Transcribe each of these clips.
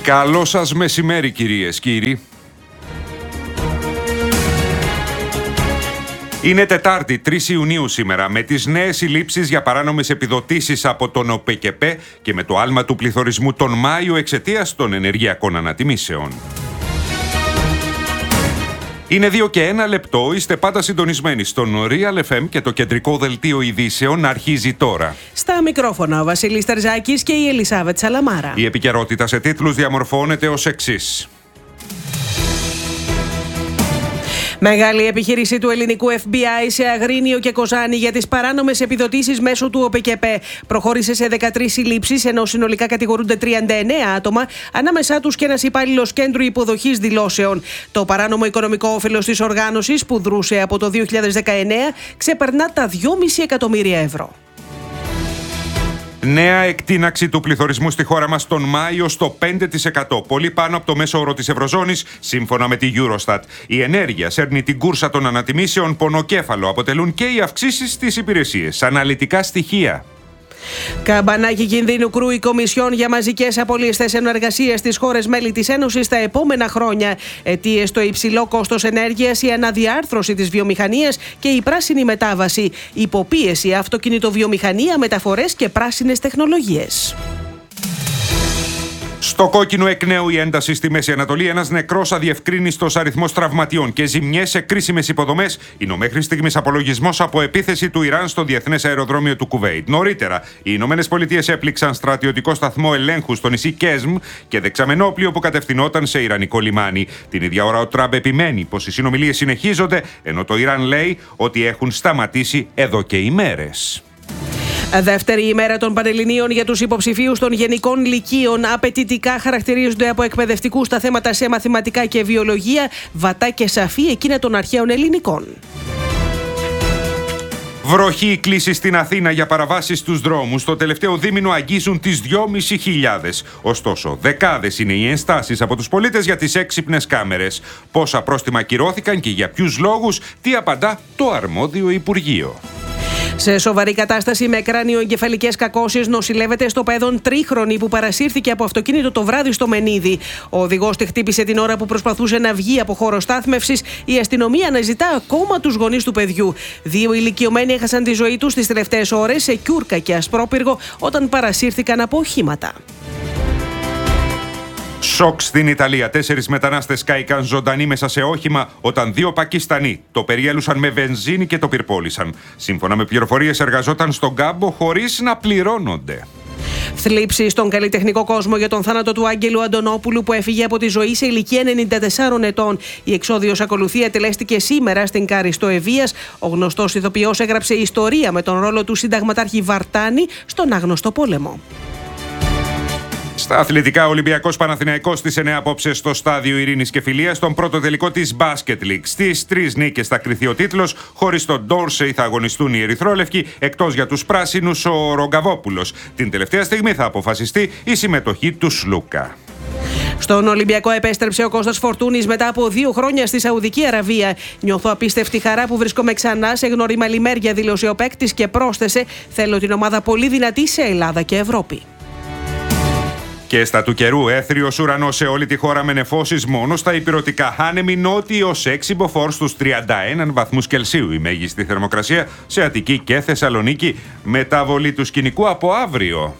Καλό σας μεσημέρι, κυρίες, κύριοι. Είναι Τετάρτη, 3 Ιουνίου σήμερα, με τις νέες συλλήψεις για παράνομες επιδοτήσεις από τον ΟΠΕΚΕΠΕ και με το άλμα του πληθωρισμού τον Μάιο εξαιτίας των ενεργειακών ανατιμήσεων. Είναι 2 και 1 λεπτό, είστε πάντα συντονισμένοι στον Real FM και το κεντρικό δελτίο ειδήσεων αρχίζει τώρα. Στα μικρόφωνα ο Βασίλης Τερζάκης και η Ελισάβετ Σαλαμάρα. Η επικαιρότητα σε τίτλους διαμορφώνεται ως εξής. Μεγάλη επιχείρηση του ελληνικού FBI σε Αγρίνιο και Κοζάνη για τις παράνομες επιδοτήσεις μέσω του ΟΠΕΚΕΠΕ προχώρησε σε 13 συλλήψεις, ενώ συνολικά κατηγορούνται 39 άτομα, ανάμεσά τους και ένας υπάλληλος κέντρου υποδοχής δηλώσεων. Το παράνομο οικονομικό όφελος της οργάνωσης, που δρούσε από το 2019, ξεπερνά τα 2,5 εκατομμύρια ευρώ. Νέα εκτείναξη του πληθωρισμού στη χώρα μας τον Μάιο στο 5%, πολύ πάνω από το μέσο όρο της Ευρωζώνης, σύμφωνα με τη Eurostat. Η ενέργεια σέρνει την κούρσα των ανατιμήσεων, πονοκέφαλο αποτελούν και οι αυξήσεις στις υπηρεσίες. Αναλυτικά στοιχεία. Καμπανάκι κινδύνου κρούει η Κομισιόν για μαζικές απώλειες θέσεων εργασίας στις χώρες μέλη της Ένωσης τα επόμενα χρόνια. Αιτίες: το υψηλό κόστος ενέργειας, η αναδιάρθρωση της βιομηχανίας και η πράσινη μετάβαση. Υποπίεση, αυτοκινητοβιομηχανία, μεταφορές και πράσινες τεχνολογίες. Στο κόκκινο εκ νέου η ένταση στη Μέση Ανατολή, ένας νεκρός αδιευκρίνιστος αριθμός τραυματιών και ζημιές σε κρίσιμες υποδομές είναι ο μέχρι στιγμής απολογισμός από επίθεση του Ιράν στο διεθνές αεροδρόμιο του Κουβέιτ. Νωρίτερα, οι Ηνωμένες Πολιτείες έπληξαν στρατιωτικό σταθμό ελέγχου στο νησί Κέσμ και δεξαμενόπλιο που κατευθυνόταν σε ιρανικό λιμάνι. Την ίδια ώρα ο Τραμπ επιμένει πως οι συνομιλίες συνεχίζονται, ενώ το Ιράν λέει ότι έχουν σταματήσει εδώ και ημέρες. Δεύτερη ημέρα των Πανελληνίων για τους υποψηφίους των Γενικών Λυκείων. Απαιτητικά χαρακτηρίζονται από εκπαιδευτικούς τα θέματα σε μαθηματικά και βιολογία, βατά και σαφή εκείνα των αρχαίων ελληνικών. Βροχή κλίση στην Αθήνα για παραβάσεις στους δρόμους. Το τελευταίο δίμηνο αγγίζουν τις 2.500. Ωστόσο, δεκάδες είναι οι ενστάσεις από τους πολίτες για τις έξυπνες κάμερες. Πόσα πρόστιμα ακυρώθηκαν και για ποιους λόγους, τι απαντά το αρμόδιο Υπουργείο. Σε σοβαρή κατάσταση με κράνιο-εγκεφαλικές κακώσεις νοσηλεύεται στο παιδόν τρίχρονη που παρασύρθηκε από αυτοκίνητο το βράδυ στο Μενίδη. Ο οδηγός τη χτύπησε την ώρα που προσπαθούσε να βγει από χώρο στάθμευσης. Η αστυνομία αναζητά ακόμα τους γονείς του παιδιού. 2 ηλικιωμένοι έχασαν τη ζωή τους τις τελευταίες ώρες σε Κιούρκα και Ασπρόπυργο όταν παρασύρθηκαν από οχήματα. Σοκ στην Ιταλία. 4 μετανάστες κάηκαν ζωντανοί μέσα σε όχημα όταν 2 Πακιστανοί το περιέλουσαν με βενζίνη και το πυρπόλησαν. Σύμφωνα με πληροφορίες, εργαζόταν στον κάμπο χωρίς να πληρώνονται. Θλίψη στον καλλιτεχνικό κόσμο για τον θάνατο του Άγγελου Αντωνόπουλου, που έφυγε από τη ζωή σε ηλικία 94 ετών. Η εξόδιος ακολουθία τελέστηκε σήμερα στην Κάριστο Ευβίας. Ο γνωστός ηθοποιός έγραψε ιστορία με τον ρόλο του συνταγματάρχη Βαρτάνη στον άγνωστο πόλεμο. Στα αθλητικά, ο Ολυμπιακός Παναθηναϊκός στις 9 απόψε στο στάδιο Ειρήνης και Φιλίας, στον πρώτο τελικό της Basket League. Στις 3 νίκες θα κριθεί ο τίτλος. Χωρίς τον Ντόρσεϊ θα αγωνιστούν οι Ερυθρόλευκοι, εκτός για τους πράσινους ο Ρογκαβόπουλος. Την τελευταία στιγμή θα αποφασιστεί η συμμετοχή του Σλούκα. Στον Ολυμπιακό επέστρεψε ο Κώστας Φορτούνης μετά από 2 χρόνια στη Σαουδική Αραβία. «Νιώθω απίστευτη χαρά που βρίσκομαι ξανά σε γνώριμη λιμέρια», δήλωσε ο παίκτης και πρόσθεσε: «Θέλω την ομάδα πολύ δυνατή σε Ελλάδα και Ευρώπη». Και στα του καιρού, έθριος ουρανός σε όλη τη χώρα με νεφώσεις μόνο στα ηπειρωτικά. Άνεμοι νότιος 6 μποφόρ στους 31 βαθμούς Κελσίου. Η μέγιστη θερμοκρασία σε Αττική και Θεσσαλονίκη. Μεταβολή του σκηνικού από αύριο.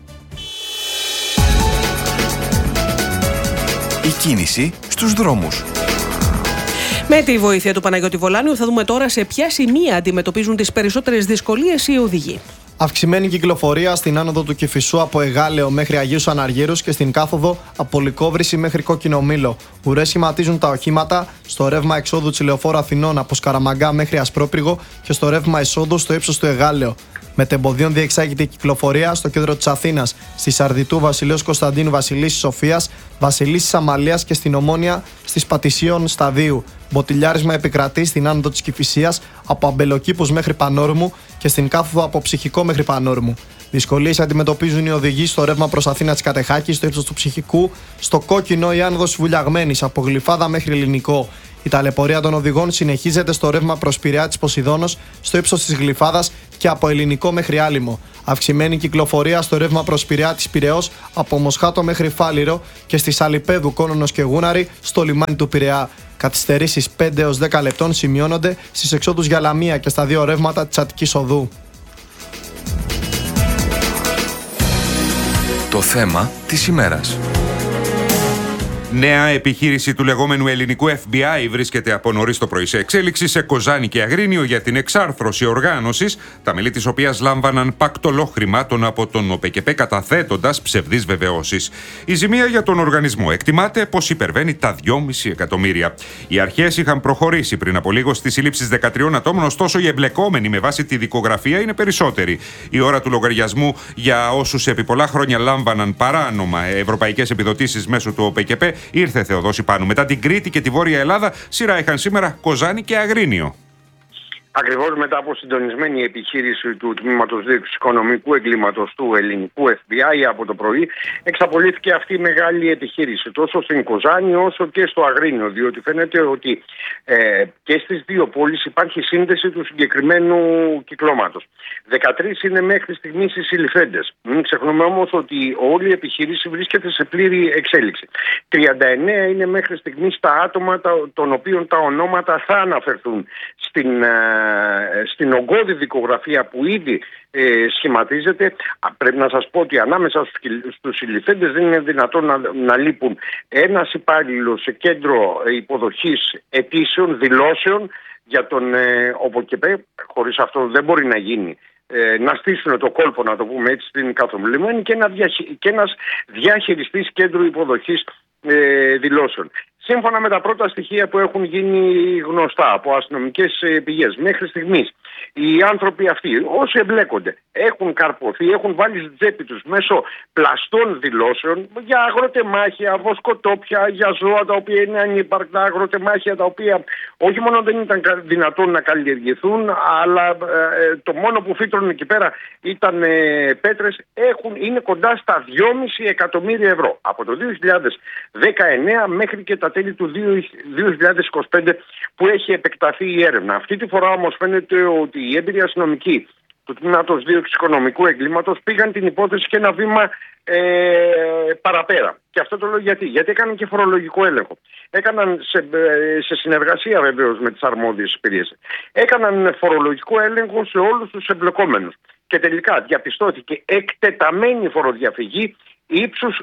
Η κίνηση στους δρόμους. Με τη βοήθεια του Παναγιώτη Βολάνιου θα δούμε τώρα σε ποια σημεία αντιμετωπίζουν τις περισσότερες δυσκολίες οι οδηγοί. Αυξημένη κυκλοφορία στην άνοδο του Κηφισού από Εγάλεο μέχρι Αγίους Αναργύρους και στην κάθοδο από Λυκόβρηση μέχρι Κόκκινο Μήλο. Ουρές σχηματίζουν τα οχήματα στο ρεύμα εξόδου της Λεωφόρου Αθηνών από Σκαραμαγκά μέχρι Ασπρόπυργο και στο ρεύμα εισόδου στο ύψος του Εγάλεο. Μετεμποδίων διεξάγεται η κυκλοφορία στο κέντρο της Αθήνας, στη Σαρδιτού Βασιλέως Κωνσταντίνου Βασιλίσσης Σοφίας, Βασιλίσσης Αμαλίας και στην Ομόνια στις Πατησίων Σταδίου. Μποτιλιάρισμα επικρατεί στην άνοδο της Κηφισίας από Αμπελοκήπους μέχρι Πανόρμου και στην κάθοδο από Ψυχικό μέχρι Πανόρμου. Δυσκολίες αντιμετωπίζουν οι οδηγοί στο ρεύμα προς Αθήνα της Κατεχάκης, στο ύψος του Ψυχικού, στο Κόκκινο η άνοδος Βουλιαγμένης από Γλυφάδα μέχρι Ελληνικό. Η ταλαιπωρία των οδηγών συνεχίζεται στο ρεύμα προς Πειραιά της Ποσειδώνος, στο ύψος της Γλυφάδας και από Ελληνικό μέχρι Άλυμο. Αυξημένη κυκλοφορία στο ρεύμα προς Πειραιά της Πειραιώς, από Μοσχάτο μέχρι Φάληρο και στη Σαλιπέδου, Κόνονος και Γούναρη στο λιμάνι του Πειραιά. Καθυστερήσεις 5 έως 10 λεπτών σημειώνονται στις εξόδους για Λαμία και στα δύο ρεύματα της Αττικής Οδού. Το θέμα της ημέρας. Νέα επιχείρηση του λεγόμενου ελληνικού FBI βρίσκεται από νωρίς το πρωί σε εξέλιξη σε Κοζάνη και Αγρίνιο για την εξάρθρωση οργάνωσης, τα μέλη της οποίας λάμβαναν πακτολό χρημάτων από τον ΟΠΕΚΕΠΕ καταθέτοντας ψευδείς βεβαιώσεις. Η ζημία για τον οργανισμό εκτιμάται πως υπερβαίνει τα 2,5 εκατομμύρια. Οι αρχές είχαν προχωρήσει πριν από λίγο στις συλλήψεις 13 ατόμων, ωστόσο οι εμπλεκόμενοι με βάση τη δικογραφία είναι περισσότεροι. Η ώρα του λογαριασμού για όσους επί πολλά χρόνια λάμβαναν παράνομα ευρωπαϊκές επιδοτήσεις μέσω του ΟΠΕΚΕΠΕ ήρθε, Θεοδόση Πάνου. Μετά την Κρήτη και τη Βόρεια Ελλάδα, σειρά είχαν σήμερα Κοζάνη και Αγρίνιο. Ακριβώς μετά από συντονισμένη επιχείρηση του Τμήματος Δίωξης Οικονομικού Εγκλήματος του ελληνικού FBI από το πρωί, εξαπολύθηκε αυτή η μεγάλη επιχείρηση τόσο στην Κοζάνη όσο και στο Αγρίνιο, διότι φαίνεται ότι και στις δύο πόλεις υπάρχει σύνδεση του συγκεκριμένου κυκλώματος. 13 είναι μέχρι στιγμής οι συλληφθέντες. Μην ξεχνούμε όμως ότι όλη η επιχείρηση βρίσκεται σε πλήρη εξέλιξη. 39 είναι μέχρι στιγμής τα άτομα των οποίων τα ονόματα θα αναφερθούν στην ογκώδη δικογραφία που ήδη σχηματίζεται. Πρέπει να σας πω ότι ανάμεσα στους συλληφθέντες δεν είναι δυνατόν να λείπουν ένας υπάλληλος σε κέντρο υποδοχής αιτήσεων, δηλώσεων για τον ΟΠΕΚΕΠΕ. Χωρίς αυτό δεν μπορεί να γίνει. Να στήσουν το κόλπο, να το πούμε έτσι, στην καθομιλημένη, και ένας διαχειριστής κέντρου υποδοχής δηλώσεων. Σύμφωνα με τα πρώτα στοιχεία που έχουν γίνει γνωστά από αστυνομικές πηγές μέχρι στιγμής, οι άνθρωποι αυτοί, όσοι εμπλέκονται, έχουν καρποθεί, έχουν βάλει στην τσέπη τους μέσω πλαστών δηλώσεων για αγροτεμάχια, βοσκοτόπια, για ζώα τα οποία είναι ανύπαρκτα, αγροτεμάχια τα οποία όχι μόνο δεν ήταν δυνατόν να καλλιεργηθούν, αλλά το μόνο που φύτρωνε εκεί πέρα ήταν πέτρες. Είναι κοντά στα 2,5 εκατομμύρια ευρώ από το 2019 μέχρι και τα τέλη του 2025 που έχει επεκταθεί η έρευνα. Αυτή τη φορά όμως φαίνεται ότι οι έμπειροι αστυνομικοί του Τμήματος Δίωξης Οικονομικού Εγκλήματος πήγαν την υπόθεση και ένα βήμα παραπέρα. Και αυτό το λέω γιατί έκαναν και φορολογικό έλεγχο. Έκαναν σε συνεργασία βεβαίως με τις αρμόδιες υπηρεσίες. Έκαναν φορολογικό έλεγχο σε όλους τους εμπλεκόμενους. Και τελικά διαπιστώθηκε εκτεταμένη φοροδιαφυγή ύψους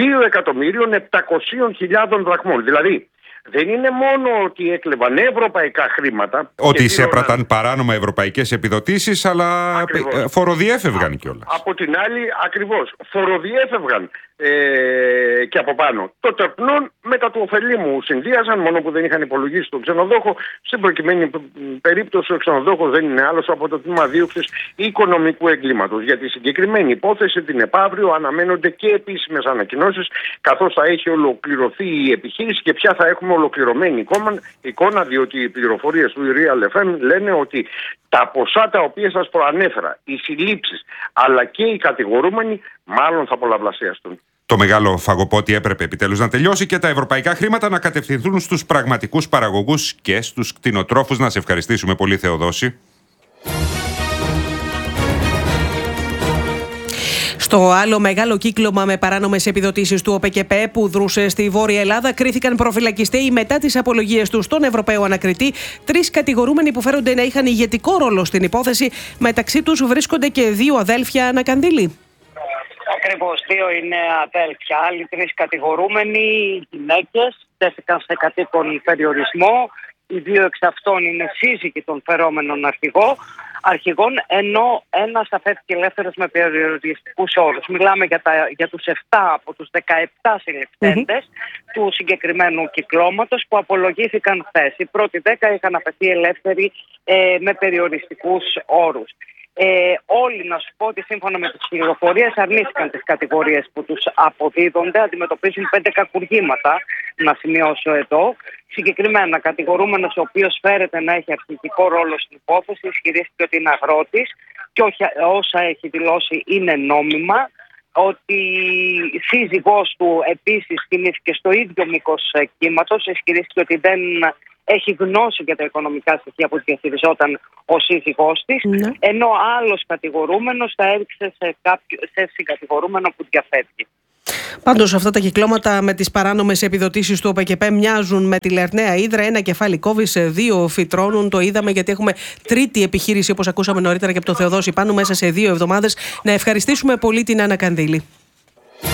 2.700.000 δραχμών. Δηλαδή, δεν είναι μόνο ότι έκλεβαν ευρωπαϊκά χρήματα. Ότι εισέπραταν παράνομα ευρωπαϊκές επιδοτήσεις, αλλά φοροδιέφευγαν κιόλας. Από την άλλη, ακριβώς, φοροδιέφευγαν και από πάνω. Το τερπνόν μετά του ωφελήμου συνδύαζαν, μόνο που δεν είχαν υπολογίσει τον ξενοδόχο. Στην προκειμένη περίπτωση, ο ξενοδόχος δεν είναι άλλος από το Τμήμα Δίωξης Οικονομικού Εγκλήματος. Για τη συγκεκριμένη υπόθεση, την επαύριο, αναμένονται και επίσημες ανακοινώσεις, καθώς θα έχει ολοκληρωθεί η επιχείρηση και πια θα έχουμε ολοκληρωμένη εικόνα, διότι οι πληροφορίες του Real FM λένε ότι τα ποσά τα οποία σας προανέφερα, οι συλλήψεις αλλά και οι κατηγορούμενοι, μάλλον θα πολλαπλασιαστούν. Το μεγάλο φαγοπότι έπρεπε επιτέλους να τελειώσει και τα ευρωπαϊκά χρήματα να κατευθυνθούν στους πραγματικούς παραγωγούς και στους κτηνοτρόφους. Να σε ευχαριστήσουμε πολύ, Θεοδόση. Στο άλλο μεγάλο κύκλωμα με παράνομες επιδοτήσεις του ΟΠΕΚΕΠΕ που δρούσε στη Βόρεια Ελλάδα, κρίθηκαν προφυλακιστέοι μετά τις απολογίες τους στον Ευρωπαίο Ανακριτή. 3 κατηγορούμενοι που φέρονται να είχαν ηγετικό ρόλο στην υπόθεση. Μεταξύ τους βρίσκονται και 2 αδέλφια ανακαντήλοι. Ακριβώς, 2 είναι αδέλφια. Άλλοι 3 κατηγορούμενοι γυναίκες τέθηκαν σε κατοίκον περιορισμό. Οι 2 εξ αυτών είναι σύζυγοι των φερόμενων αρχηγών, ενώ ένας αφέθηκε ελεύθερος με περιοριστικούς όρους. Μιλάμε για τους 7 από τους 17 συλληφθέντες του συγκεκριμένου κυκλώματος που απολογήθηκαν χθες. Οι πρώτοι 10 είχαν αφαιθεί ελεύθεροι με περιοριστικούς όρους. Όλοι, να σου πω ότι σύμφωνα με τις πληροφορίες, αρνήθηκαν τις κατηγορίες που τους αποδίδονται. Αντιμετωπίζουν 5 κακουργήματα, να σημειώσω εδώ. Συγκεκριμένα, κατηγορούμενος ο οποίος φέρεται να έχει αρχηγικό ρόλο στην υπόθεση, ισχυρίστηκε ότι είναι αγρότης και όσα έχει δηλώσει είναι νόμιμα. Ότι η σύζυγός του επίσης κινήθηκε στο ίδιο μήκος κύματος, ισχυρίστηκε ότι δεν έχει γνώση για τα οικονομικά στοιχεία που διαχειριζόταν ο σύζυγός της, ενώ άλλος κατηγορούμενος τα έριξε σε συγκατηγορούμενο που διαφεύγει. Πάντως αυτά τα κυκλώματα με τις παράνομες επιδοτήσεις του ΟΠΕΚΕΠΕ μοιάζουν με τη Λερναία Ύδρα. Ένα κεφάλι κόβει, σε 2 φυτρώνουν. Το είδαμε γιατί έχουμε τρίτη επιχείρηση, όπως ακούσαμε νωρίτερα και από τον Θεοδόση Πάνου, μέσα σε 2 εβδομάδες. Να ευχαριστήσουμε πολύ την Άννα Κανδύλη.